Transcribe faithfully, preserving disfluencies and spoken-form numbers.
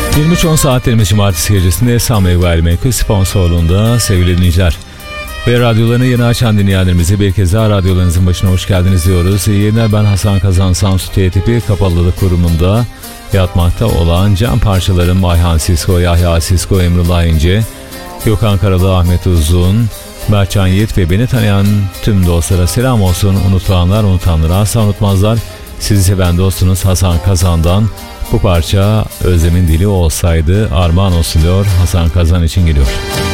yirmi üç on saatlerimiz cumartesi gecesinde Samyeg Gayrimenkul sponsorluğunda sevgili dinleyiciler. Ve radyolarını yeni açan dinleyenlerimize bir kez daha radyolarınızın başına hoş geldiniz diyoruz. İyi yayınlar, ben Hasan Kazan. Samsung T T P Kapalılık Kurumu'nda yatmakta olan can parçalarım Ayhan Sisko, Yahya Sisko, Emrullah İnce, Gökhan Karadağ, Ahmet Uzun, Berçan Yiğit ve beni tanıyan tüm dostlara selam olsun. Unutulanlar unutanları asla unutmazlar. Sizi seven dostunuz Hasan Kazan'dan bu parça Özlem'in dili olsaydı armağan olsun diyor. Hasan Kazan için geliyor.